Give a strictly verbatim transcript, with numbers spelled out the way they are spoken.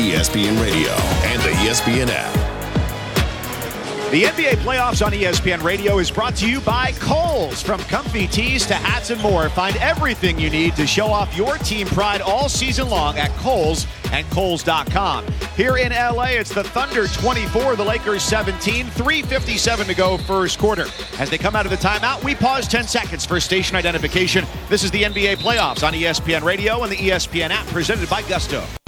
E S P N Radio and the E S P N app. The N B A playoffs on E S P N Radio is brought to you by Kohl's. From comfy tees to hats and more, find everything you need to show off your team pride all season long at Kohl's and Kohl's dot com. Here in L A, it's the Thunder twenty-four, the Lakers seventeen, three fifty-seven to go first quarter. As they come out of the timeout, we pause ten seconds for station identification. This is the N B A playoffs on E S P N Radio and the E S P N app, presented by Gusto.